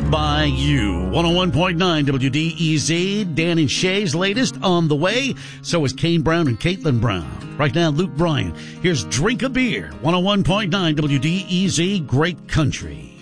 presented by you. 101.9 WDEZ. Dan and Shay's latest on the way. So is Kane Brown and Caitlin Brown. Right now, Luke Bryan. Here's Drink a Beer. 101.9 WDEZ. Great country.